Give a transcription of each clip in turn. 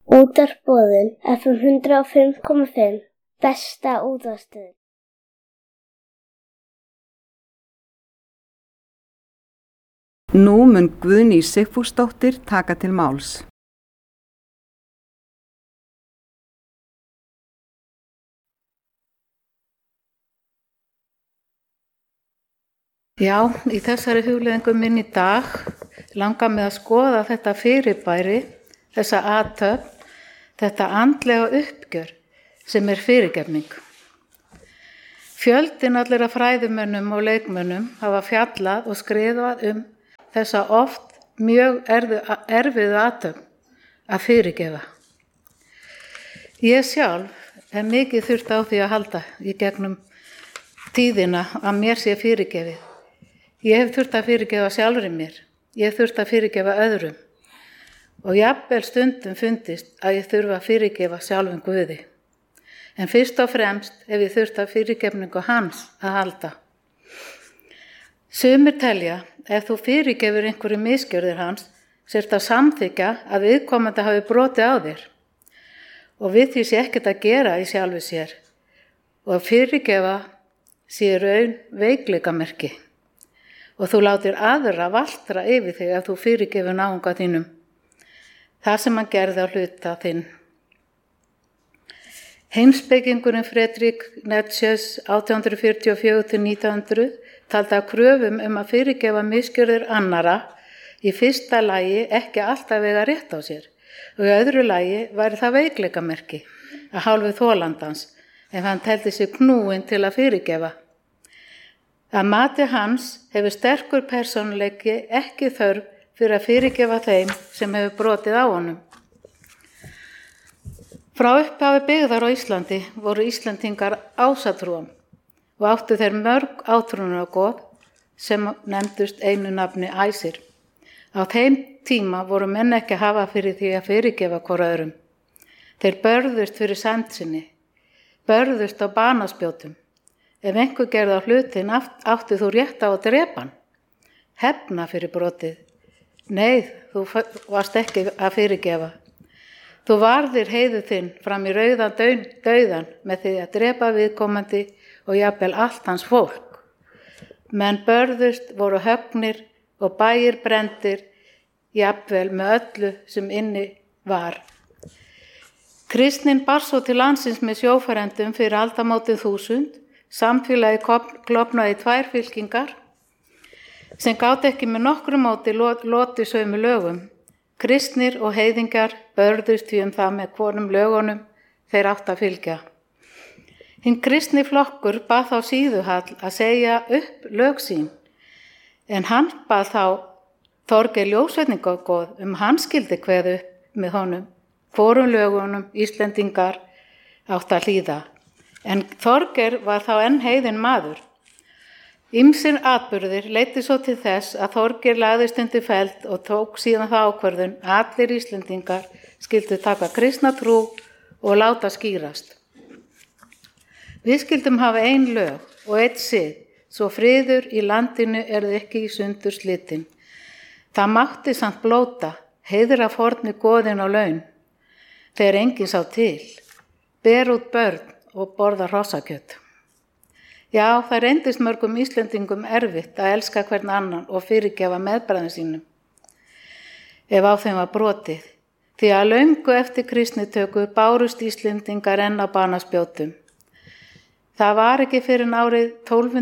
Útvarpsboðun FM 105,5 besta útvarpsstöðin. Nú mun Guðný Sigfúsdóttir taka til máls. Já, í þessari hugleiðingu minn í dag langar mig að skoða þetta fyrirbæri, þessa athöfn, þetta andlega uppgjör sem fyrirgefning. Fjöldinn allir af fræðimönnum og leikmönnum hafa fjallað og skrifað þessa oft mjög erfiðu athöfn að fyrirgefa. Ég sjálf hef mikið þurft á því að halda í gegnum tíðina að mér sé fyrirgefið. Ég hef þurft að fyrirgefa sjálfri mér, ég hef þurft að fyrirgefa öðrum og jafnvel stundum fundist að ég þurfa að fyrirgefa sjálfum Guði. En fyrst og fremst hef ég þurft að fyrirgefningu hans að halda. Sumir telja, ef þú fyrirgefur einhverju misgjörðir hans, sért að samþykja að viðkomandi hafi brotið á þér. Og við því sé ekkert að gera í sjálfu sér. Og að fyrirgefa sé raun veikleikamerki. Og þú látir aðra valtra yfir þig að þú fyrirgefur náunga þínum. Það sem hann gerði á hluta þinn. Heimspekingurinn Friedrich Nietzsche 1844-1900 taldi að kröfum að fyrirgefa misgjörðir annara í fyrsta lagi ekki alltaf eiga rétt á sér og í öðru lagi væri það veikleikamerki að hálfu þolandans ef hann teldi sig knúinn til að fyrirgefa. Að mati hans hefur sterkur persónuleiki ekki þörf fyrir að fyrirgefa þeim sem hefur brotið á honum. Frá upphafi byggðar á Íslandi voru Íslendingar ásatrúum og áttu þeir mörg átrúnaðargoð sem nefndust einu nafni æsir. Á þeim tíma voru menn ekki að hafa fyrir því að fyrirgefa hvor öðrum. Þeir börðust fyrir sæmd sinni, börðust á banaspjótum. Ef einhver gerði á hlutin áttu þú rétt á að drepa hann. Hefna fyrir brotið. Nei, þú varst ekki að fyrirgefa. Þú varðir heiðu þinn fram í rauðan dauðan með því að drepa viðkomandi og jafnvel allt hans fólk. Menn börðust, voru höggnir og bæir brenndir, jafnvel með öllu sem inni var. Kristnin bar svo til landsins með sjófarendum fyrir aldamótið 1000, samfélagi klofnaði í 2 fylkingar sem gátu ekki með nokkru móti lotið sömu lögum. Kristnir og heiðingar börðust því það með hvorum lögunum þeir áttu að fylgja. Hinn kristni flokkur bað þá síðuhall að segja upp lög sín, en hann bað þá Þorgeir ljósvetningagoð hann skildi kveða upp með honum, hvorum lögunum Íslendingar áttu að hlýða. En Þorgeir var þá enn heiðinn maður. Ýmsir atburðir leiddu svo til þess að Þorgeir lagðist undir feld og tók síðan það ákvörðun að allir Íslendingar skyldu taka kristna trú og láta skýrast. Við skyldum hafa ein lög og einn sið, svo friður í landinu ekki í sundur slitin. Það mátti samt blóta, heiðra forni goðin á laun, þegar enginn sá til, ber út börn og borða hrossakjöt. Já, það reyndist mörgum Íslendingum erfitt að elska hvern annan og fyrirgefa meðbræðum sínum ef á þeim var brotið, því að löngu eftir kristnitöku bárust Íslendingar enn á banaspjótum. Það var ekki fyrr en árið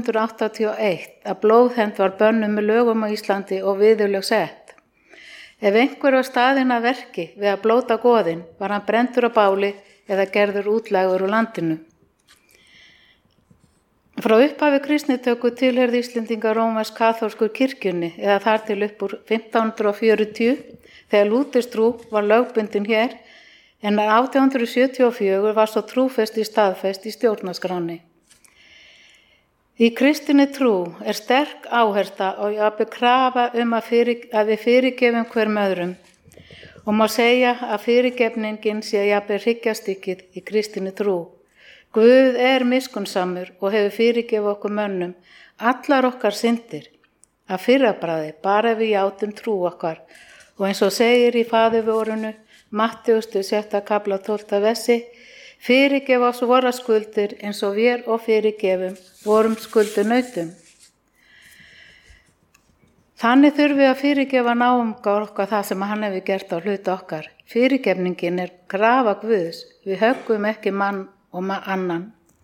1281 að blóðhend var bönnuð með lögum á Íslandi og viðurlög sett. Ef einhver var staðinn að verki við að blóta goðin, var hann brenndur á báli eða gerður útlægur úr landinu. Frá upphafi kristnitöku tilheyrði Íslendingar rómversk-kaþólsku kirkjunni eða þar til upp úr 1540 þegar lúterstrú var lögbundin hér en 1874 var svo trúfesti staðfest í stjórnarskránni. Í kristinni trú sterk áhersla og jafnvel krafa að við fyrirgefum hverjum öðrum og má segja að fyrirgefningin sé jafnvel hryggjarstykkið í kristinni trú. Guð miskunnsamur og hefur fyrirgefið okkur mönnum allar okkar syndir að fyrrabragði bara ef við játum trú okkar og eins og segir í Faðirvorinu Mattheus 7. kapla 12. versi, fyrirgef oss vora skuldir eins og vér og fyrirgefum vorum skuldunautum. Þannig þurfum við að fyrirgefa náungar okkar það sem hann hefur gert á hluti okkar. Fyrirgefningin grafa Guðs, við höggum ekki mann og annan.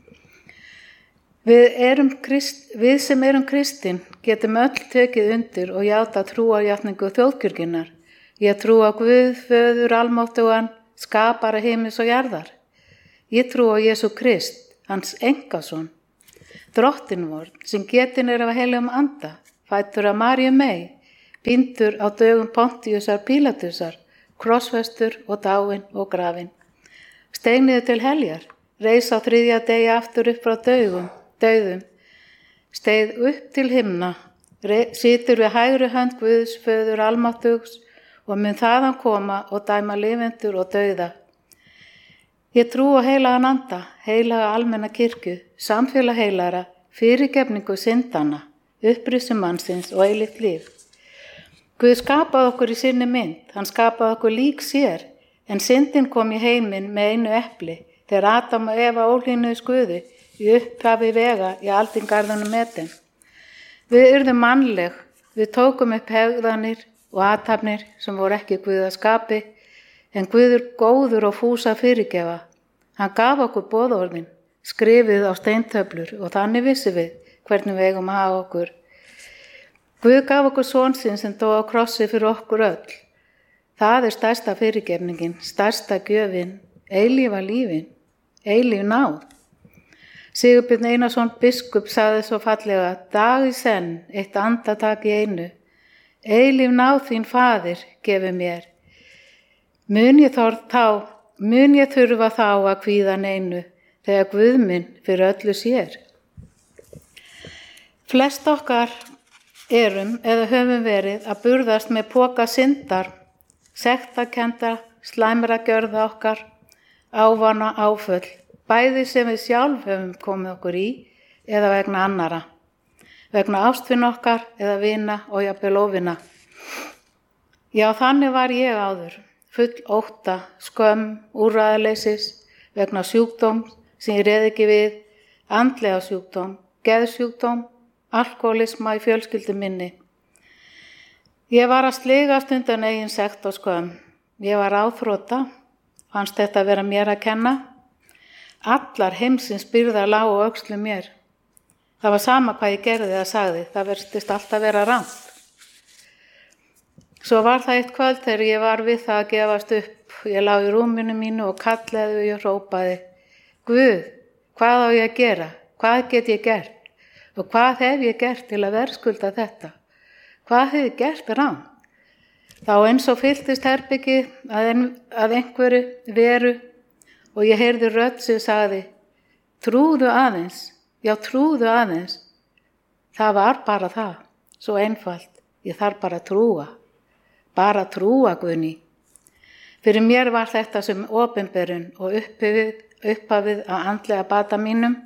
Við sem erum kristin getum öll tekið undir og játa trúarjátningu þjóðkirkjunnar. Ég trú á Guð, Föður almáttugan, skapara himins og jarðar. Ég trú á Jesú Krist, hans engason, drottinn vor, sem getin af heilugum anda, fæddur af Maríu mey, píndur á dögum Pontíusar Pílatusar, krossfestur og dáinn og grafinn. Steig niður til heljar, reis á 3. degi aftur upp frá dauðum, steig upp til himna, situr við hægri hönd Guðs, Föður almáttugs og mun þaðan koma og dæma lifendur og dauða. Ég trú á heilagan anda, heilaga almenna kirkju, samfélag heilara, fyrirgefningu syndana, upprisi mannsins og eilíft líf. Guð skapaði okkur í sinni mynd, hann skapaði okkur lík sér, en syndin kom í heiminn með einu epli, þegar Adam og Eva ólínuðust Guði í upphafi vega í aldingarðunum Eden. Við urðum mannleg, við tókum upp hegðanir og athafnir sem voru ekki Guða skapi, en Guður góður og fús að fyrirgefa. Hann gaf okkur boðorðin, skrifið á steintöflur og þannig vissi við hvernig við eigum að hafa okkur. Guð gaf okkur son sinn sem dó á krossi fyrir okkur öll. Það stærsta fyrirgefningin, stærsta gjöfin, eilífa lífin, eilíf náð. Sigurbjörn Einarsson biskup sagði svo fallega, dag í senn, eitt andartak í einu. Eilíf náð þín faðir gefi mér. Mun ég þurfa þá að kvíða neinu, þegar Guð minn fyrir öllu sér. Flest okkar erum eða höfum verið að burðast með poka syndar, sektarkenndar, slæmra gjörða okkar, ávana áföll, bæði sem við sjálf höfum komið okkur í eða vegna annara, vegna ástvinn okkar eða vina og jafnvel óvina. Já, þannig var ég áður, full ótta, skömm, úrræðaleysis, vegna sjúkdóm sem ég réð ekki við, andlega sjúkdóm, geðsjúkdóm, alkoholisma í fjölskyldu minni. Ég var að sligast undan eigin sekt og skömm. Ég var áþrota, fannst þetta vera mér að kenna. Allar heimsins byrðar lágu á öxlum mér. Það var sama hvað ég gerði eða sagði, það virtist alltaf vera rangt. Svo var það eitt kvöld þegar ég var við það að gefast upp. Ég lá í rúminu mínu og kallaði og ég hrópaði, Guð, hvað á ég að gera? Hvað get ég gert? Og hvað hef ég gert til að verðskulda þetta? Hvað hef ég gert rangt? Þá eins og fylltist herbergið að einhverju veru og ég heyrði rödd sem sagði, trúðu aðeins, já trúðu aðeins. Það var bara það, svo einfalt, ég þarf bara að trúa Guðni. Fyrir mér var þetta sem opinberun og upphafið að andlega bata mínum.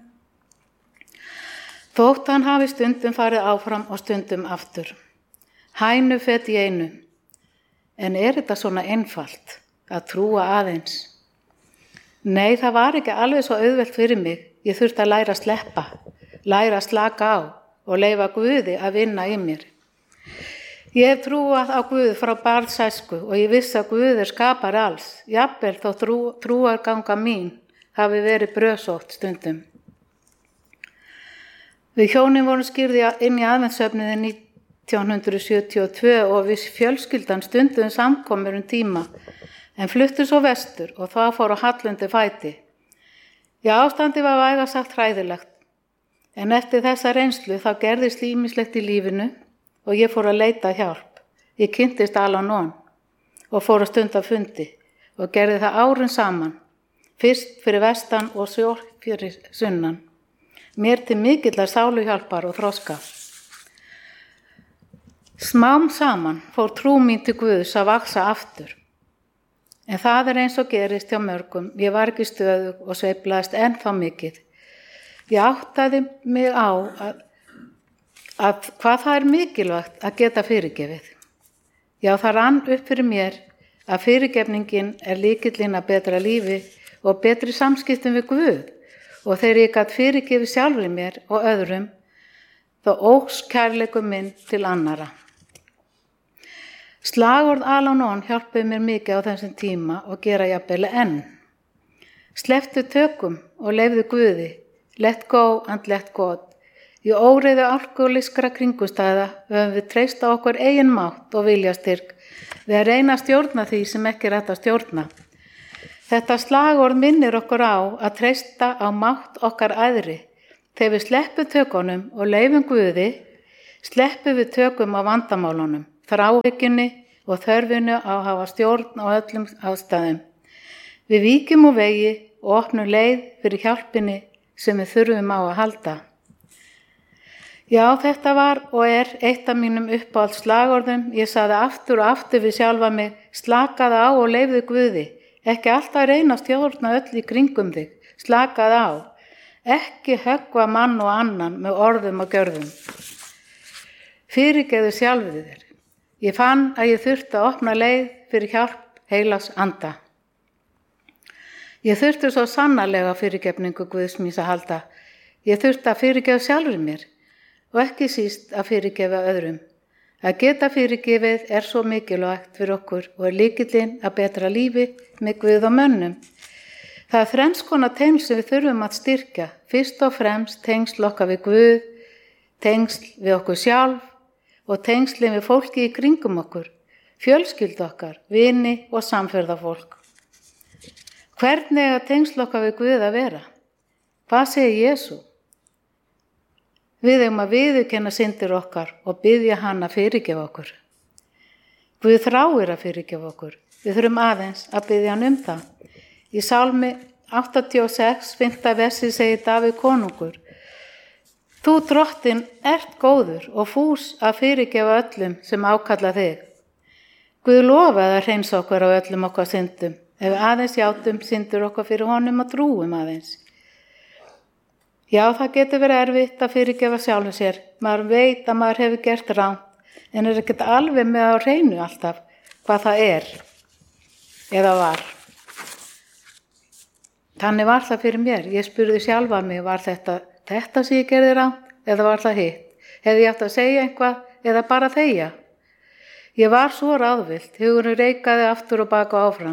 Þótt hann hafi stundum farið áfram og stundum aftur. Hænufet í einu. En þetta svona einfalt, að trúa aðeins? Nei, það var ekki alveg svo auðvelt fyrir mig. Ég þurfti að læra að sleppa, læra að slaka á og leyfa Guði að vinna í mér. Ég hef trúað á Guð frá barnsæsku og ég vissi að Guð skapari alls. Jafnvel þó trúarganga mín hafi verið bröðsótt stundum. Við hjónin vorum skýrði inn í aðventssöfnuði 1972 og við fjölskyldan stundum samkomur tíma, en fluttu svo vestur og þá fór á hallandi fæti. Já, ástandi var vægast sagt hræðilegt, en eftir þessa reynslu þá gerðist ýmislegt í lífinu og ég fór að leita hjálp. Ég kynntist Al-Anon og fór að stunda fundi og gerði það árin saman, fyrst fyrir vestan og svo fyrir sunnan. Mér til mikillar sáluhjálpar og þroska. Smám saman fór trú mín til Guðs að vaksa aftur. En það eins og gerist hjá mörgum. Ég var ekki stöðug og sveiflaðist ennþá mikið. Ég áttaði mig á að hvað það mikilvægt að geta fyrirgefið. Já, það rann upp fyrir mér að fyrirgefningin lykillinn að betra lífi og betri samskiptum við Guð og þegar ég gat fyrirgefið sjálfri mér og öðrum, þá óx kærleikur minn til annara. Slagorð Al-Anon hjálpuðu mér mikið á þessum tíma og gera jafnvel enn. Slepptu tökum og leyfðu Guði, let go and let God. Í óreiðu alkohólískra kringumstæða höfum við treyst á okkur eigin mátt og viljastyrk við að reyna að stjórna því sem ekki hægt að stjórna. Þetta slagorð minnir okkur á að treysta á mátt okkar æðri. Þegar við sleppum tökunum og leyfum Guði, sleppum við tökum á vandamálunum, þráhyggjunni og þörfinu á að hafa stjórn á öllum ástæðum. Við víkjum úr vegi og opnum leið fyrir hjálpinni sem við þurfum á að halda. Já, þetta var og eitt af mínum uppáhalds slagorðum. Ég sagði aftur og aftur við sjálfa mig, slakaðu á og leyfðu Guði. Ekki alltaf reyna að stjórna öll í kringum þig, slakaðu á. Ekki höggva mann og annan með orðum og gjörðum. Fyrirgefðu sjálfur þér. Ég fann að ég þurfti að opna leið fyrir hjálp heilags anda. Ég þurfti svo sannarlega fyrirgefningu Guðs míns að halda. Ég þurfti að fyrirgefa sjálfur mér og ekki síst að fyrirgefa öðrum. Að geta fyrirgefið svo mikilvægt fyrir okkur og lykillinn að betra lífi með Guð og mönnum. Það þrenns konar tengsl sem við þurfum að styrkja. Fyrst og fremst tengsl okkar við Guð, tengsl við okkur sjálf og tengslin við fólki í kringum okkur, fjölskyldu okkar, vini og samferðafólk. Hvernig eiga tengsl okkar við Guð að vera? Hvað segir Jesú? Við eigum að viðurkenna syndir okkar og biðja hann að fyrirgefa okkur. Guð þráir að fyrirgefa okkur. Við þurfum aðeins að biðja hann það. Í Sálmi 86, 5. versi segir Davíð konungur: Þú drottinn ert góður og fús að fyrirgefa öllum sem ákalla þig. Guð lofaði að hreinsa okkur á öllum okkar syndum, ef við aðeins játum syndir okkar fyrir honum og trúum aðeins. Já, það getur verið erfitt að fyrirgefa sjálfum sér. Maður veit að maður hefur gert rangt, en ekkert alveg með á hreinu alltaf hvað það eða var. Þannig var það fyrir mér. Ég spurði sjálfa mig, var þetta sem ég gerði rangt eða var það hitt? Hefði ég átt að segja eitthvað eða bara þegja? Ég var svo ráðvillt, hugurinn reikaði aftur og baka áfram.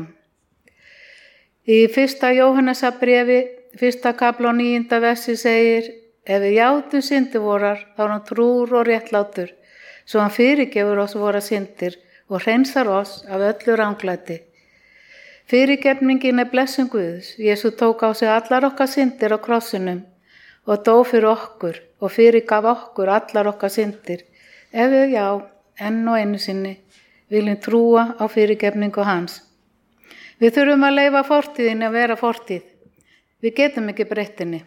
Í 1. Jóhannesarbréfi, 1. kafla og 9. versi segir: Ef við játum syndir vorar, þá er hann trúr og réttlátur, svo hann fyrirgefur oss vorar syndir og hreinsar oss af öllu ranglæti. Fyrirgefningin blessun Guðs. Jesú tók á sig allar okkar syndir á krossinum og dó fyrir okkur og fyrirgaf okkur allar okkar syndir. Ef við enn og einu sinni viljum trúa á fyrirgefningu hans. Við þurfum að leyfa fortíðinni að vera fortíð. Við getum ekki breytt henni.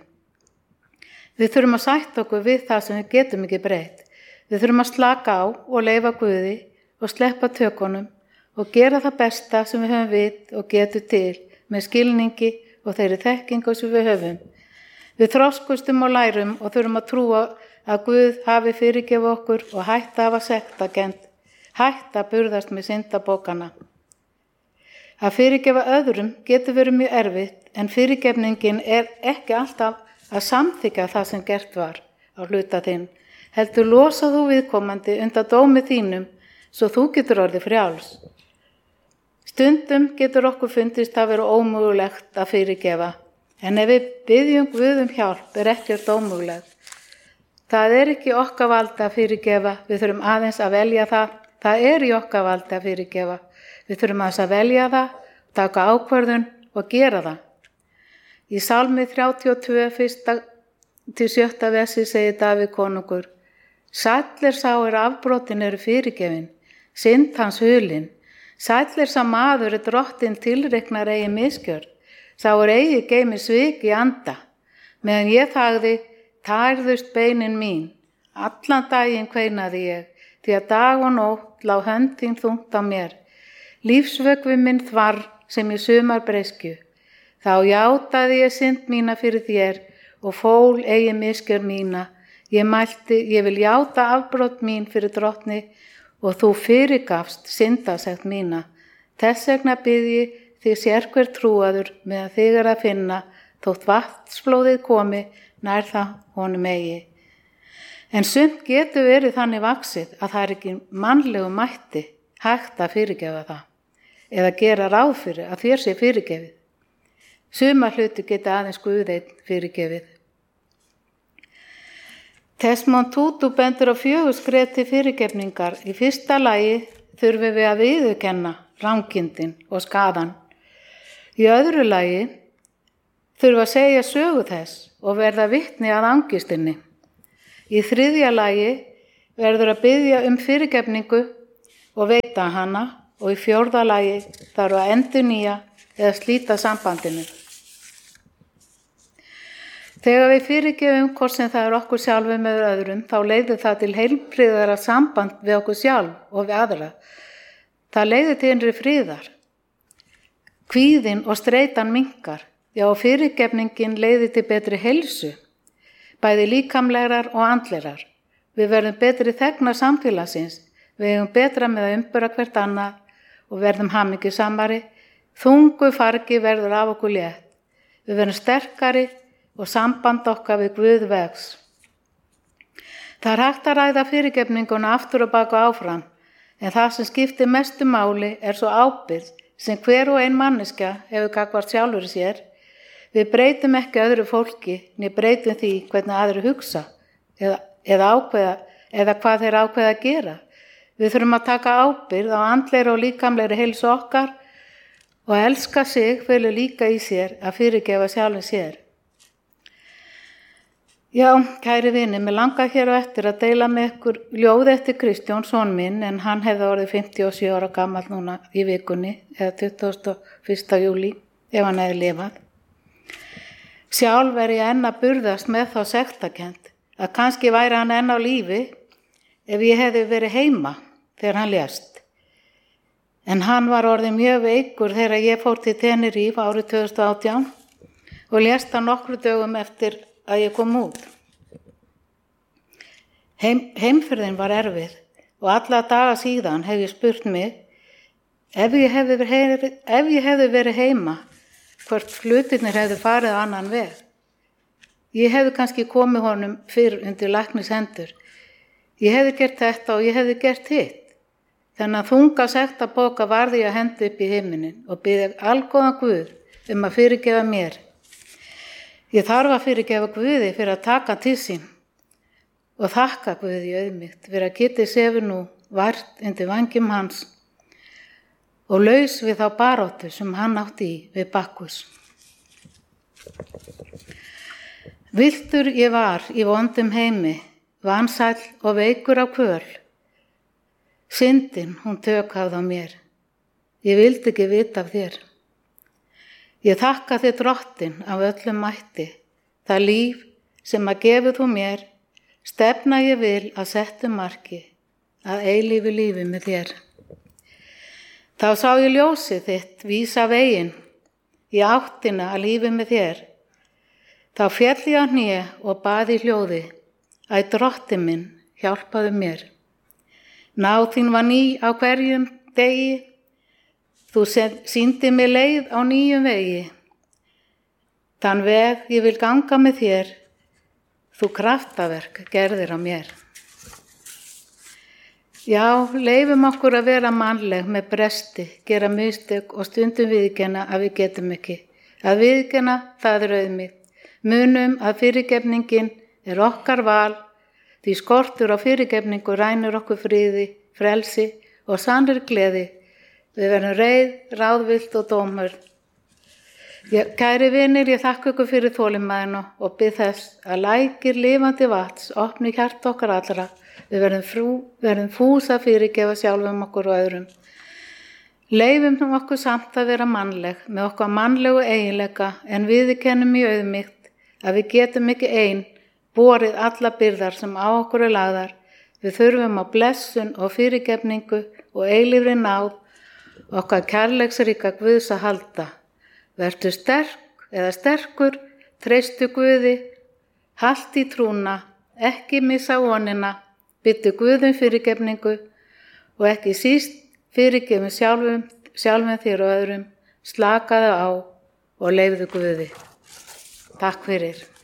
Við þurfum að sætta okkur við það sem við getum ekki breytt. Við þurfum að slaka á og leyfa Guði og sleppa tökunum og gera það besta sem við höfum vit og getum til með skilningi og þeirri þekkingu sem við höfum. Við þroskustum og lærum og þurfum að trúa að Guð hafi fyrirgefið okkur og hætta að hafa sektarkennd, hætta að burðast með syndabókana. Að fyrirgefa öðrum getur verið mjög erfitt, en fyrirgefningin ekki alltaf að samþykja það sem gert var á hluta þinn. Heldur losa þú viðkomandi undan dómi þínum svo þú getur orðið frjáls. Stundum getur okkur fundist að vera ómögulegt að fyrirgefa, en ef við biðjum Guð hjálp ekkert ómögulegt. Það ekki okkar valdi að fyrirgefa, við þurfum aðeins að velja það. Það í okkar valdi að fyrirgefa. Við þurfum aðeins að velja það, taka ákvörðun og gera það. Í Sálmi 32, 1-7. versi segir Davíð konungur: Sæll sá afbrotin eru fyrirgefin, synd hans hulin. Sæll sá maður drottinn tilreiknar eigi misgjörð. Sá eigi geymir svik í anda. Meðan ég þagði, tærðust beinin mín. Allan daginn kveinaði ég, því að dag og nótt lá hönd þín þungt á mér. Lífsvökvi minn þvarr sem í sumar breyskju. Þá játaði ég synd mína fyrir þér og fól eigi misgjörð mína. Ég mælti, ég vil játa afbrot mín fyrir drottni og þú fyrirgafst syndasekt mína. Þess vegna biðji því sérhver trúaður meðan þig að finna, þótt vatnsflóðið komi nær það honum eigi. En sumt getur verið þannig vaxið að það ekki mannlegu mætti hægt að fyrirgefa það, eða gera ráð fyrir að þér sé fyrirgefið. Suma hluti geta aðeins Guð einn fyrirgefið. Desmond Tutu bendur á 4 skref til fyrirgefningar. Í fyrsta lagi þurfum við að viðurkenna rangindin og skaðan. Í öðru lagi þurfum að segja sögu þess og verða vitni að angistinni. Í þriðja lagi verður að biðja fyrirgefningu og veita hana, og í 4. lagi þarf að endurnýja eða slíta sambandinu. Þegar við fyrirgefum hvort sem það okkur sjálfum með öðrum, þá leiðir það til heilbrigðara samband við okkur sjálf og við aðra. Það leiðir til innri friðar. Kvíðin og streitan minnkar, já, fyrirgefningin leiðir til betri heilsu, bæði líkamlegar og andlegar. Við verðum betri þegnar samfélagsins, við eigum betra með að umbura hvert annað og verðum hamingjusamari. Þungu fargi verður af okkur létt. Við verðum sterkari og samband okkar við Guð vex. Það er hægt að ræða fyrirgefninguna aftur og baka áfram, en það sem skiptir mestu máli er svo ábyrgð sem hver og ein manneskja hefur gagnvart sjálfur sér. Við breytum ekki öðru fólki, né breytum því hvernig aðrir hugsa eða hvað þeir ákveða að gera. Við þurfum að taka ábyrgð á andlegri og líkamlegri heilsu okkar, og að elska sig felur líka í sér að fyrirgefa sjálfum sér. Já, kæri vinir, mig langar hér á eftir að deila með ykkur ljóð eftir Kristján, son minn, en hann hefði orðið 57 ára gamall núna í vikunni, eða 21. júlí, ef hann hefði lifað. Sjálf er ég enn að burðast með þá sektarkennd að kannski væri hann enn á lífi ef ég hefði verið heima þegar hann lést. En hann var orðið mjög veikur þegar ég fór til Tenerife árið 2018 og lést hann nokkru dögum eftir að ég kom út. Heimferðin var erfið og alla daga síðan hef ég spurt mig ef ég hefði verið heima, hvort hlutirnir hefði farið á annan veg. Ég hefði kannski komið honum fyrr undir læknis hendur. Ég hefði gert þetta og ég hefði gert hitt. Þannig að þunga sektarpoka varði ég að henda upp í himinin og biðja algóðan Guð að fyrirgefa mér. Ég þarf að fyrirgefa Guði fyrir að taka til sín og þakka Guði auðmýkt fyrir að geti sefur nú vært undir vængjum hans og laus við þá baráttu sem hann átti í við Bakkus. Villtur ég var í vondum heimi, vansæll og veikur á kvöl. Syndin, hún tök hafði á mér. Ég vildi ekki vita af þér. Ég þakka þér Drottinn af öllum mætti. Það líf sem að gefur þú mér, stefna ég vil að settu marki, að eilífu lífi með þér. Þá sá ég ljósið þitt vísa veginn, í áttina að lífi með þér. Þá féll ég á hné og bað í hljóði, æ Drottinn minn, hjálpaðu mér. Náð þín var ný á hverjum degi, þú sýndi mig leið á nýjum vegi. Þann veg ég vil ganga með þér, þú kraftaverk gerðir á mér. Já, leifum okkur að vera mannleg með bresti, gera mistök og stundum viðurkenna að við getum ekki. Að viðurkenna, það er auðmýkt. Munum að fyrirgefningin er okkar val, því skortur á fyrirgefningu rænir okkur friði, frelsi og sannri gleði. Við verðum reið, ráðvillt og dómhörð. Kæri vinir, ég þakka ykkur fyrir þolinmæðina og bið þess að lækir lifandi vatns opni hjarta okkar allra. Við verðum fús að fyrirgefa sjálfum okkur og öðrum. Leifum nú okkur samt að vera mannleg með okkar mannlegu eiginleika en viðurkennum í auðmýkt að við getum ekki ein borið alla byrðar sem á okkur er lagðar. Við þurfum á blessun og fyrirgefningu og eilífri náð okkar kærleiksríka Guðs að halda. Vertu sterk eða sterkur, treystu Guði, halt í trúna, ekki missa vonina, biðdu Guðum fyrirgefningu og ekki síst fyrirgefum sjálfum sjálfum þér og öðrum, slakaðu á og leyfðu Guði. Takk fyrir.